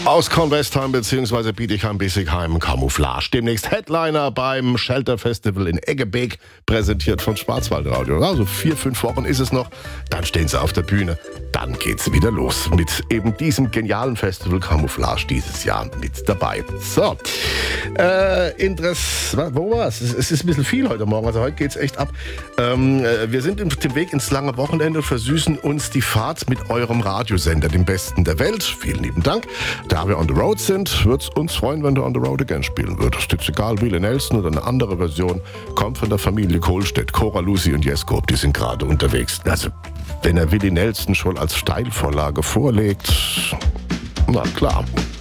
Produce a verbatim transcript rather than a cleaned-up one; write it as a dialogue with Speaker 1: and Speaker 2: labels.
Speaker 1: Aus Kornwestheim bzw. Bietigheim-Bissigheim Camouflage. Demnächst Headliner beim Shelter Festival in Eggebeek, präsentiert von Schwarzwaldradio. Also vier, fünf Wochen ist es noch, dann stehen sie auf der Bühne. Dann geht's wieder los mit eben diesem genialen Festival Camouflage dieses Jahr mit dabei. So, äh, Interess... Wo war's? Es ist ein bisschen viel heute Morgen, also heute geht's echt ab. Ähm, wir sind auf dem Weg ins lange Wochenende und versüßen uns die Fahrt mit eurem Radiosender, dem besten der Welt. Vielen lieben Dank. Da wir on the road sind, würde es uns freuen, wenn du on the road again spielen würdest. Ist egal, Willie Nelson oder eine andere Version, kommt von der Familie Kohlstedt. Cora, Lucy und Jeskob, die sind gerade unterwegs. Also, wenn er Willie Nelson schon als Steilvorlage vorlegt, na klar.